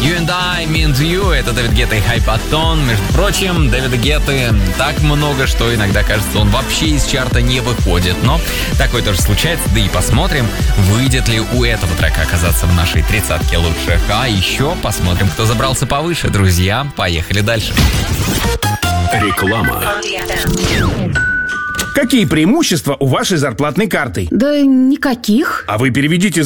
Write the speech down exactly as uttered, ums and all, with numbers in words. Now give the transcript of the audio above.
You and I mean to you. Это Дэвид Гетта и Хайпатон. Между прочим, Дэвида Гетты так много, что иногда кажется, он вообще из чарта не выходит. Но такое тоже случается. Да и посмотрим, выйдет ли у этого трека оказаться в нашей тридцатке лучших. А еще посмотрим, кто забрался повыше. Друзья, поехали дальше. Реклама. Какие преимущества у вашей зарплатной карты? Да никаких. А вы переведите